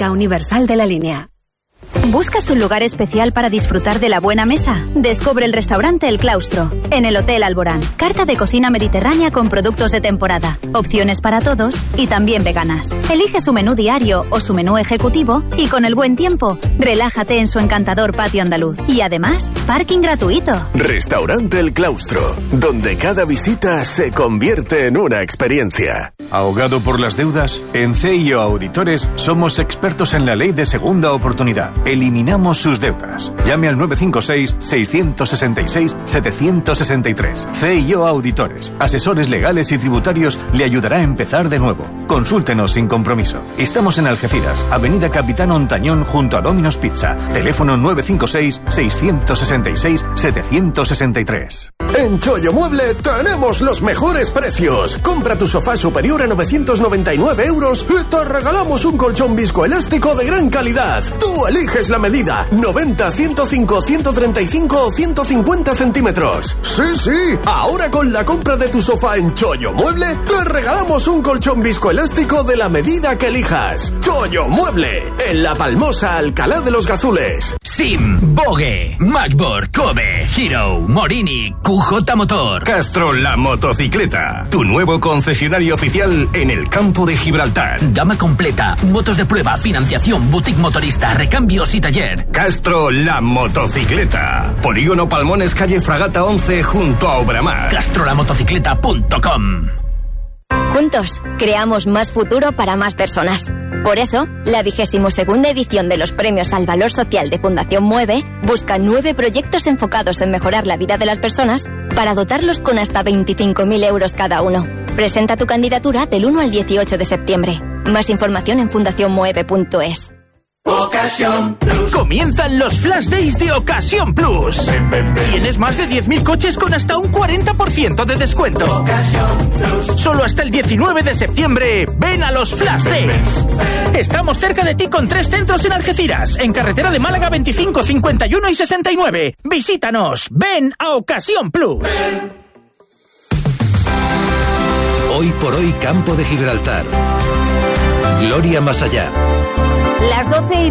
única universal de la línea. ¿Buscas un lugar especial para disfrutar de la buena mesa? Descubre el restaurante El Claustro, en el Hotel Alborán. Carta de cocina mediterránea con productos de temporada, opciones para todos y también veganas. Elige su menú diario o su menú ejecutivo y con el buen tiempo, relájate en su encantador patio andaluz. Y además, parking gratuito. Restaurante El Claustro, donde cada visita se convierte en una experiencia. ¿Ahogado por las deudas? En CIO Auditores somos expertos en la ley de segunda oportunidad. Eliminamos sus deudas. Llame al 956-666-763. CIO Auditores, asesores legales y tributarios, le ayudará a empezar de nuevo. Consúltenos sin compromiso. Estamos en Algeciras, Avenida Capitán Ontañón junto a Domino's Pizza. Teléfono 956-666-763. En Chollo Mueble tenemos los mejores precios. Compra tu sofá superior a 999 euros y te regalamos un colchón viscoelástico de gran calidad. Tú eliges la medida, 90, 105, 135 o 150 centímetros. Sí, ahora con la compra de tu sofá en Chollo Mueble, te regalamos un colchón viscoelástico de la medida que elijas. Chollo Mueble, en La Palmosa, Alcalá de los Gazules. Sim, Bogue, Macboard, Kobe, Hero, Morini, QJ Motor. Castro la motocicleta, tu nuevo concesionario oficial en el campo de Gibraltar. Gama completa, motos de prueba, financiación, boutique motorista, recambios y taller. Castro la motocicleta, Polígono Palmones, calle Fragata 11 junto a Obramar. CastroLaMotocicleta.com. Juntos, creamos más futuro para más personas. Por eso, la 22ª edición de los Premios al Valor Social de Fundación Mueve busca 9 proyectos enfocados en mejorar la vida de las personas para dotarlos con hasta 25.000 euros cada uno. Presenta tu candidatura del 1 al 18 de septiembre. Más información en fundacionmueve.es. Ocasión Plus. Comienzan los Flash Days de Ocasión Plus. Tienes más de 10.000 coches con hasta un 40% de descuento. Ocasión Plus. Solo hasta el 19 de septiembre. Ven a los Flash Days. Estamos cerca de ti con 3 centros en Algeciras, en carretera de Málaga 25, 51 y 69. Visítanos. Ven a Ocasión Plus. Hoy por hoy, Campo de Gibraltar. Gloria más allá. Las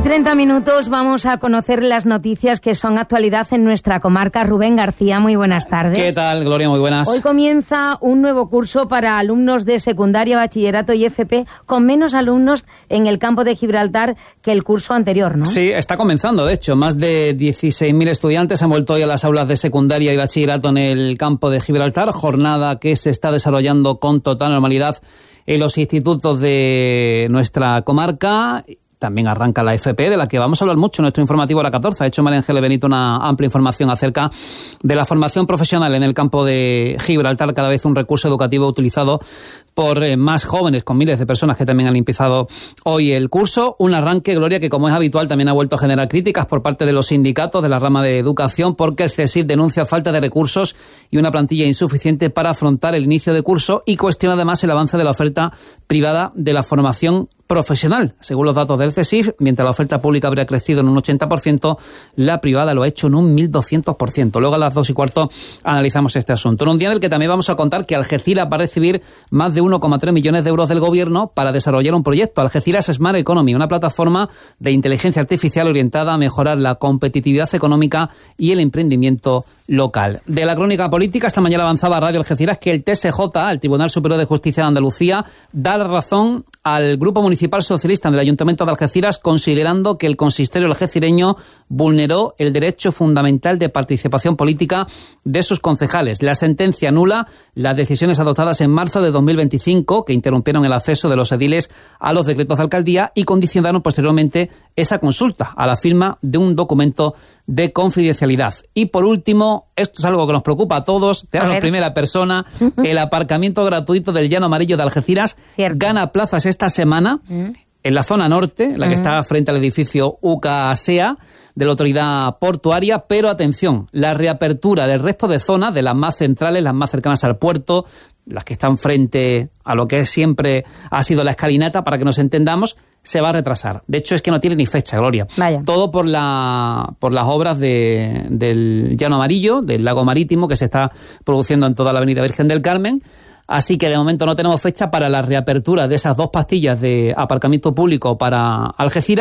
12:30 vamos a conocer las noticias que son actualidad en nuestra comarca. Rubén García, muy buenas tardes. ¿Qué tal, Gloria? Muy buenas. Hoy comienza un nuevo curso para alumnos de secundaria, bachillerato y FP, con menos alumnos en el campo de Gibraltar que el curso anterior, ¿no? Sí, está comenzando, de hecho. Más de 16.000 estudiantes han vuelto hoy a las aulas de secundaria y bachillerato en el campo de Gibraltar, jornada que se está desarrollando con total normalidad en los institutos de nuestra comarca. También arranca la FP, de la que vamos a hablar mucho en nuestro informativo a la 14. Ha hecho María Ángeles Benito una amplia información acerca de la formación profesional en el campo de Gibraltar, cada vez un recurso educativo utilizado por más jóvenes, con miles de personas que también han empezado hoy el curso. Un arranque, Gloria, que como es habitual también ha vuelto a generar críticas por parte de los sindicatos de la rama de educación, porque el CSIC denuncia falta de recursos y una plantilla insuficiente para afrontar el inicio de curso y cuestiona además el avance de la oferta privada de la formación profesional. Según los datos del CSIF, mientras la oferta pública habría crecido en un 80%, la privada lo ha hecho en un 1.200%. Luego a las 2:15 analizamos este asunto. En un día en el que también vamos a contar que Algeciras va a recibir más de 1,3 millones de euros del gobierno para desarrollar un proyecto, Algeciras Smart Economy, una plataforma de inteligencia artificial orientada a mejorar la competitividad económica y el emprendimiento local. De la crónica política, esta mañana avanzaba Radio Algeciras que el TSJ, el Tribunal Superior de Justicia de Andalucía, da la razón al Grupo Municipal Socialista del Ayuntamiento de Algeciras, considerando que el consistorio algecireño vulneró el derecho fundamental de participación política de sus concejales. La sentencia anula las decisiones adoptadas en marzo de 2025, que interrumpieron el acceso de los ediles a los decretos de alcaldía y condicionaron posteriormente esa consulta a la firma de un documento de confidencialidad. Y por último, esto es algo que nos preocupa a todos, te hablo en primera persona, el aparcamiento gratuito del Llano Amarillo de Algeciras gana plazas esta semana en la zona norte, la que está frente al edificio UCASEA de la autoridad portuaria, pero atención, la reapertura del resto de zonas, de las más centrales, las más cercanas al puerto, las que están frente a lo que siempre ha sido la escalinata, para que nos entendamos, se va a retrasar. De hecho, es que no tiene ni fecha, Gloria. Vaya. Todo por las obras del Llano Amarillo, del lago marítimo, que se está produciendo en toda la avenida Virgen del Carmen. Así que de momento no tenemos fecha para la reapertura de esas 2 pastillas de aparcamiento público para Algeciras.